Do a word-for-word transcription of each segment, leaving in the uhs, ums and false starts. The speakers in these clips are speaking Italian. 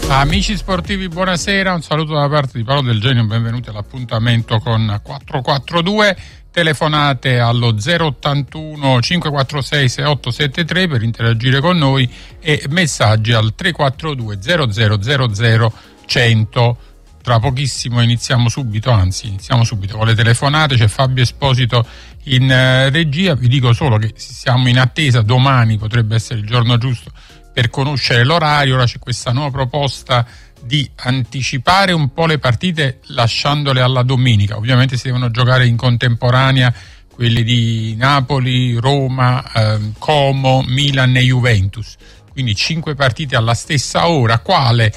Amici sportivi, buonasera, un saluto da parte di Paolo Del Genio, benvenuti all'appuntamento con quattro quattro due, telefonate allo zero ottantuno cinquecentoquarantasei sessantottosettantatré per interagire con noi e messaggi al tre quattro due zero zero zero zero cento. Tra pochissimo iniziamo subito, anzi iniziamo subito con le telefonate, c'è Fabio Esposito in uh, regia, vi dico solo che siamo in attesa, domani potrebbe essere il giorno giusto per conoscere l'orario. Ora c'è questa nuova proposta di anticipare un po' le partite lasciandole alla domenica, ovviamente si devono giocare in contemporanea quelli di Napoli, Roma, eh, Como, Milan e Juventus, quindi cinque partite alla stessa ora. Quale?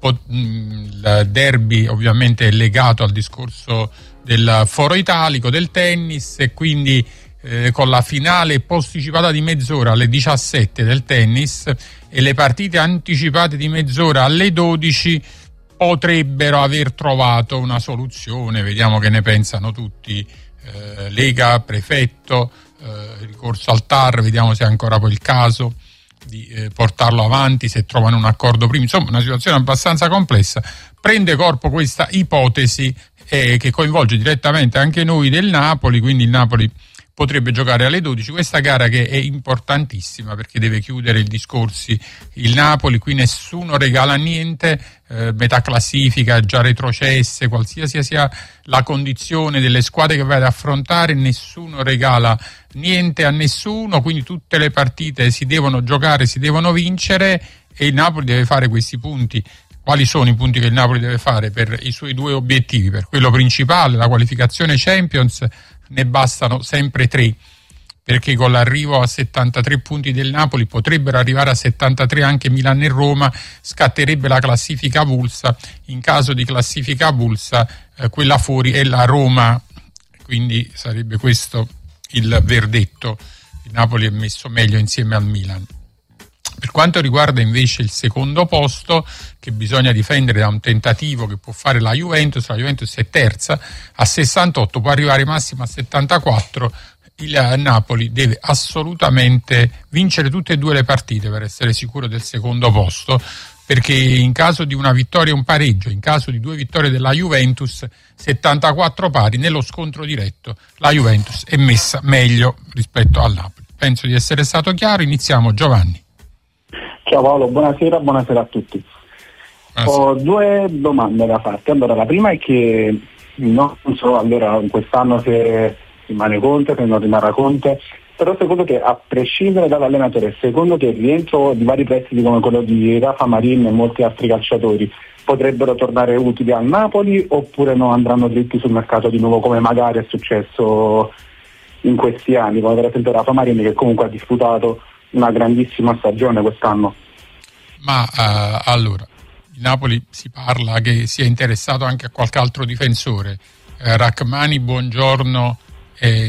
Il derby ovviamente è legato al discorso del foro italico, del tennis, e quindi eh, con la finale posticipata di mezz'ora alle diciassette del tennis e le partite anticipate di mezz'ora alle dodici potrebbero aver trovato una soluzione. Vediamo che ne pensano tutti, eh, Lega, prefetto, eh, ricorso al T A R, vediamo se è ancora poi il caso di eh, portarlo avanti, se trovano un accordo prima. Insomma, una situazione abbastanza complessa. Prende corpo questa ipotesi eh, che coinvolge direttamente anche noi del Napoli, quindi il Napoli potrebbe giocare alle dodici questa gara, che è importantissima perché deve chiudere i discorsi il Napoli. Qui nessuno regala niente, eh, metà classifica già retrocesse, qualsiasi sia la condizione delle squadre che vai ad affrontare, nessuno regala niente a nessuno, quindi tutte le partite si devono giocare, si devono vincere, e il Napoli deve fare questi punti. Quali sono i punti che il Napoli deve fare per i suoi due obiettivi? Per quello principale, la qualificazione Champions, ne bastano sempre tre, perché con l'arrivo a settantatré punti del Napoli potrebbero arrivare a settantatré anche Milan e Roma, scatterebbe la classifica avulsa. In caso di classifica avulsa, eh, quella fuori è la Roma, quindi sarebbe questo il verdetto. Il Napoli è messo meglio insieme al Milan. Per quanto riguarda invece il secondo posto, che bisogna difendere da un tentativo che può fare la Juventus, la Juventus è terza a sessantotto, può arrivare massimo a settantaquattro. Il Napoli deve assolutamente vincere tutte e due le partite per essere sicuro del secondo posto, perché in caso di una vittoria e un pareggio, in caso di due vittorie della Juventus, settantaquattro pari, nello scontro diretto la Juventus è messa meglio rispetto al Napoli. Penso di essere stato chiaro. Iniziamo, Giovanni. Ciao Paolo, buonasera, buonasera a tutti. Buonasera. Ho due domande da farti. Allora, la prima è che non so allora quest'anno se rimane Conte, se non rimarrà Conte, però secondo te, a prescindere dall'allenatore, secondo te il rientro di vari prestiti come quello di Rafa Marin e molti altri calciatori potrebbero tornare utili al Napoli, oppure no, andranno dritti sul mercato di nuovo come magari è successo in questi anni, come per esempio Rafa Marin, che comunque ha disputato una grandissima stagione quest'anno? Ma uh, allora, il Napoli si parla che sia interessato anche a qualche altro difensore, eh, Rachmani, Buongiorno e,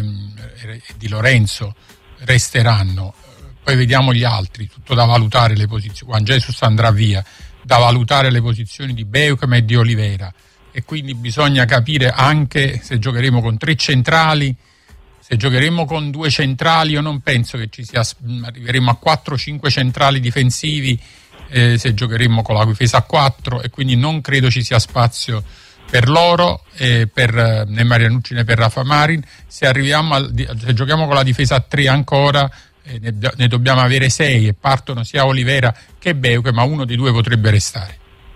e Di Lorenzo resteranno, poi vediamo gli altri, tutto da valutare le posizioni. Juan Jesus andrà via, da valutare le posizioni di Beukema e di Olivera, e quindi bisogna capire anche se giocheremo con tre centrali. Se giocheremo con due centrali, io non penso che ci sia, arriveremo a quattro cinque centrali difensivi, eh, se giocheremo con la difesa a quattro, e quindi non credo ci sia spazio per loro, eh, per eh, né Marianucci né per Rafa Marin. Se arriviamo al, se giochiamo con la difesa a tre ancora, eh, ne, ne dobbiamo avere sei, e partono sia Olivera che Beuke, ma uno dei due potrebbe restare.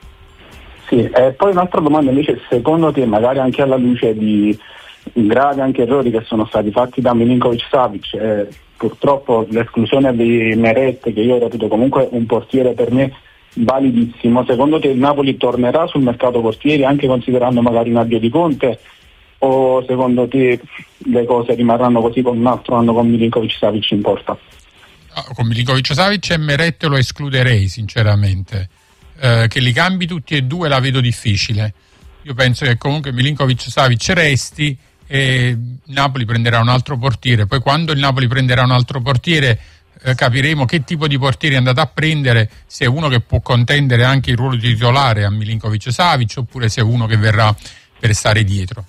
Sì, e poi un'altra domanda invece, secondo te, magari anche alla luce di gravi anche errori che sono stati fatti da Milinkovic-Savic, eh, purtroppo l'esclusione di Meret, che io reputo comunque un portiere per me validissimo, secondo te il Napoli tornerà sul mercato portieri anche considerando magari un avvio di Conte, o secondo te le cose rimarranno così con un altro anno con Milinkovic-Savic in porta? Con Milinkovic-Savic e Meret lo escluderei sinceramente, eh, che li cambi tutti e due la vedo difficile. Io penso che comunque Milinkovic-Savic resti e Napoli prenderà un altro portiere. Poi quando il Napoli prenderà un altro portiere eh, capiremo che tipo di portiere è andato a prendere, se è uno che può contendere anche il ruolo di titolare a Milinkovic-Savic, oppure se è uno che verrà per stare dietro.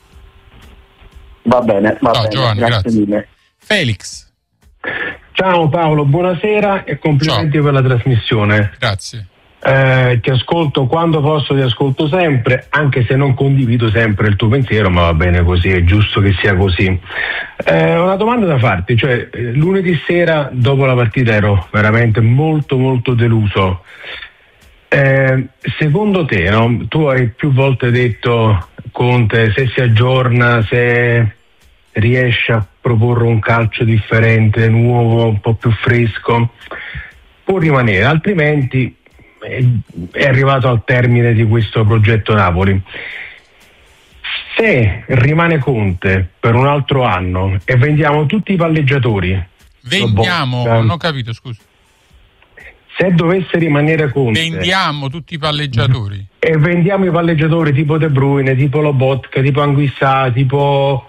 Va bene, va Ciao, bene. Giovanni, grazie, grazie. mille. Felix. Ciao Paolo, buonasera e complimenti. Ciao. Per la trasmissione. Grazie. Eh, ti ascolto quando posso, ti ascolto sempre, anche se non condivido sempre il tuo pensiero, ma va bene così, è giusto che sia così. Eh, una domanda da farti, cioè eh, lunedì sera dopo la partita ero veramente molto molto deluso. Eh, secondo te, no? Tu hai più volte detto, Conte, se si aggiorna, se riesce a proporre un calcio differente, nuovo, un po' più fresco, può rimanere, altrimenti è arrivato al termine di questo progetto Napoli. Se rimane Conte per un altro anno e vendiamo tutti i palleggiatori, vendiamo, Botka, non ho capito, scusa. Se dovesse rimanere Conte, vendiamo tutti i palleggiatori e vendiamo i palleggiatori tipo De Bruyne, tipo Lobotka, tipo Anguissà, tipo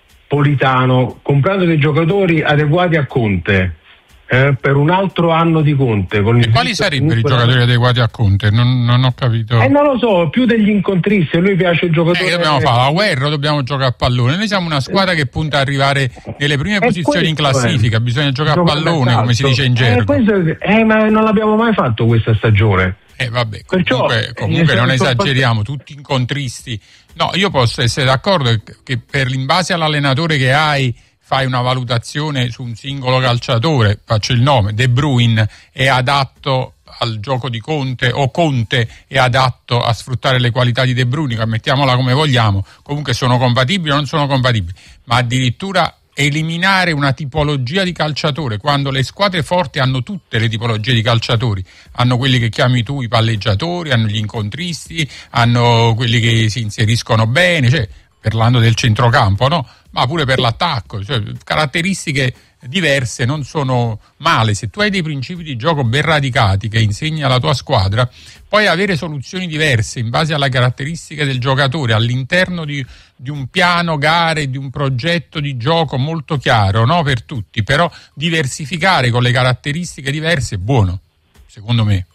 Politano, comprando dei giocatori adeguati a Conte. Eh, per un altro anno di Conte con e quali sarebbero i giocatori adeguati a Conte? Non, non ho capito. Eh, non lo so, più degli incontristi. A lui piace il giocatore. Eh, che dobbiamo fare? La guerra, dobbiamo giocare a pallone. Noi siamo una squadra che punta ad arrivare nelle prime posizioni in classifica. È. Bisogna giocare a pallone, come si dice in gergo. Eh, questo, eh, ma non l'abbiamo mai fatto questa stagione. Eh vabbè, comunque, Perciò, comunque non esageriamo, tutti incontristi. No, io posso essere d'accordo che per in base all'allenatore che hai fai una valutazione su un singolo calciatore, faccio il nome, De Bruyne è adatto al gioco di Conte o Conte è adatto a sfruttare le qualità di De Bruyne, mettiamola come vogliamo, comunque sono compatibili o non sono compatibili, ma addirittura eliminare una tipologia di calciatore quando le squadre forti hanno tutte le tipologie di calciatori, hanno quelli che chiami tu i palleggiatori, hanno gli incontristi, hanno quelli che si inseriscono bene, cioè parlando del centrocampo, no? Ma pure per l'attacco, cioè caratteristiche diverse non sono male. Se tu hai dei principi di gioco ben radicati che insegni alla tua squadra, puoi avere soluzioni diverse in base alle caratteristiche del giocatore all'interno di, di un piano gare, di un progetto di gioco molto chiaro, no? Per tutti, però diversificare con le caratteristiche diverse è buono, secondo me.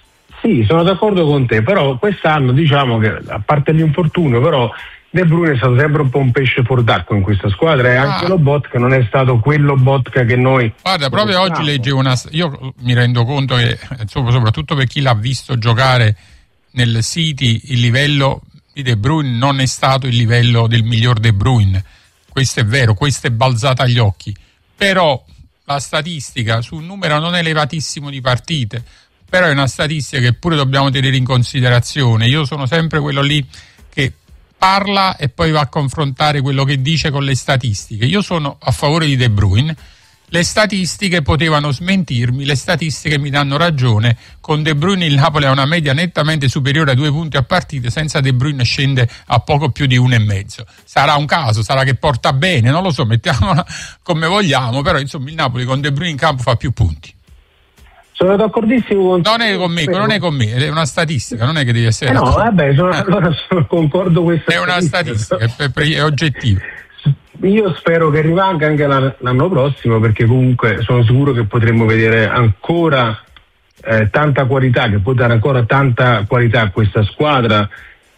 Sì, sono d'accordo con te, però quest'anno diciamo che, a parte l'infortunio, però De Bruyne è stato sempre un po' un pesce fuor d'acqua in questa squadra e ah. anche Lobotka non è stato quello Botka che noi... Guarda, proprio oggi leggevo una... Io mi rendo conto che, soprattutto per chi l'ha visto giocare nel City, il livello di De Bruyne non è stato il livello del miglior De Bruyne. Questo è vero, questo è balzato agli occhi. Però la statistica su un numero non elevatissimo di partite, però è una statistica che pure dobbiamo tenere in considerazione. Io sono sempre quello lì che parla e poi va a confrontare quello che dice con le statistiche. Io sono a favore di De Bruyne, le statistiche potevano smentirmi, le statistiche mi danno ragione. Con De Bruyne il Napoli ha una media nettamente superiore a due punti a partita, senza De Bruyne scende a poco più di uno e mezzo. Sarà un caso, sarà che porta bene, non lo so, mettiamola come vogliamo, però insomma il Napoli con De Bruyne in campo fa più punti. Sono d'accordissimo con te. Non è con me, non è con me, è una statistica, non è che devi essere... Eh no, vabbè, sono, allora sono, concordo con questa È una statistica, è, è oggettiva. Io spero che rimanga anche l'anno prossimo, perché comunque sono sicuro che potremo vedere ancora eh, tanta qualità, che può dare ancora tanta qualità a questa squadra.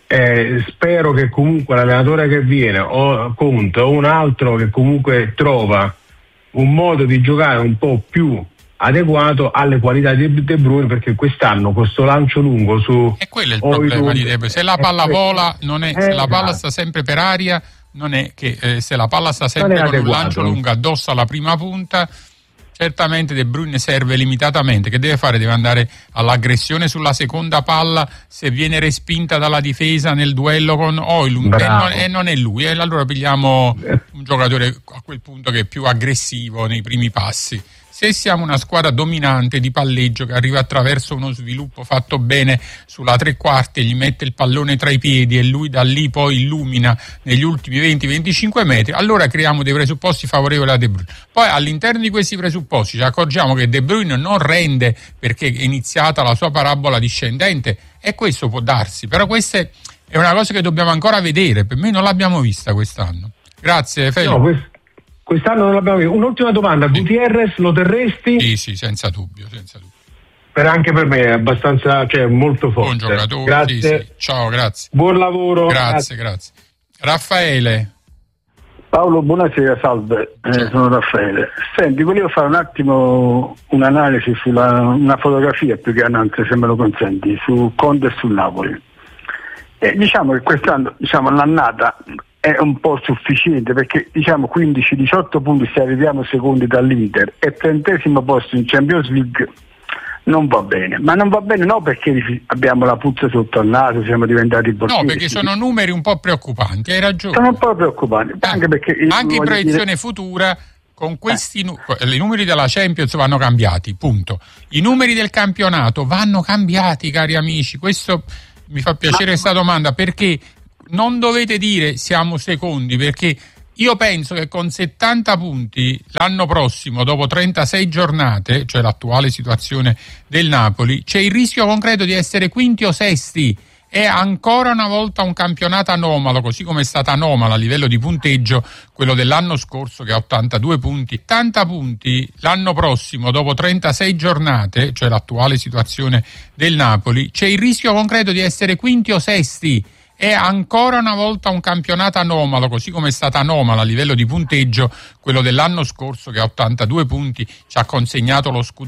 Eh, spero che comunque l'allenatore che viene, o Conte, o un altro che comunque trova un modo di giocare un po' più adeguato alle qualità di De Bruyne, perché quest'anno questo lancio lungo su... E quello è il problema di De Bruyne. Se la palla vola, non è, se la palla sta sempre per aria, non è che eh, se la palla sta sempre con adeguato. Un lancio lungo addosso alla prima punta, certamente De Bruyne serve limitatamente. Che deve fare? Deve andare all'aggressione sulla seconda palla se viene respinta dalla difesa nel duello con Højlund, e non, e non è lui, e allora pigliamo un giocatore a quel punto che è più aggressivo nei primi passi. Se siamo una squadra dominante di palleggio che arriva attraverso uno sviluppo fatto bene sulla tre quarti e gli mette il pallone tra i piedi e lui da lì poi illumina negli ultimi venti venticinque metri, allora creiamo dei presupposti favorevoli a De Bruyne. Poi all'interno di questi presupposti ci accorgiamo che De Bruyne non rende perché è iniziata la sua parabola discendente, e questo può darsi, però questa è una cosa che dobbiamo ancora vedere, per me non l'abbiamo vista quest'anno. Grazie Felipe. No, questo... Quest'anno non l'abbiamo visto. Un'ultima domanda, sì. Gutierrez lo terresti? Sì, sì, senza dubbio, senza dubbio. Per anche per me è abbastanza, cioè molto forte. Buon giocatore, grazie. Sì, sì. Ciao, grazie. Buon lavoro. Grazie, grazie. grazie. Raffaele. Paolo, buonasera, salve, eh, sono Raffaele. Senti, volevo fare un attimo un'analisi sulla una fotografia più che un'altra, se me lo consenti, su Conte e sul Napoli. E diciamo che quest'anno, diciamo, l'annata è un po' sufficiente, perché diciamo quindici diciotto punti se arriviamo secondi dall'Inter e trentesimo posto in Champions League non va bene, ma non va bene no perché abbiamo la puzza sotto al naso, siamo diventati borghesi. No, perché sono numeri un po' preoccupanti, hai ragione. Sono un po' preoccupanti, eh, anche perché anche in proiezione dire... futura con questi eh. nu- i numeri della Champions vanno cambiati, punto. I numeri del campionato vanno cambiati, cari amici. Questo mi fa piacere ma... questa domanda, perché non dovete dire siamo secondi, perché io penso che con settanta punti l'anno prossimo, dopo trentasei giornate, cioè l'attuale situazione del Napoli, c'è il rischio concreto di essere quinti o sesti. È ancora una volta un campionato anomalo, così come è stata anomala a livello di punteggio quello dell'anno scorso che ha ottantadue punti. ottanta punti l'anno prossimo, dopo trentasei giornate, cioè l'attuale situazione del Napoli, c'è il rischio concreto di essere quinti o sesti. È ancora una volta un campionato anomalo, così come è stata anomala a livello di punteggio quello dell'anno scorso che ha ottantadue punti, ci ha consegnato lo scudetto